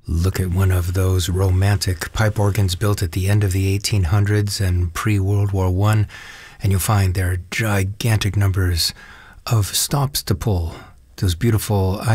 Look at one of those romantic pipe organs built at the end of the 1800s and pre-World War I, and you'll find there are gigantic numbers of stops to pull. Those beautiful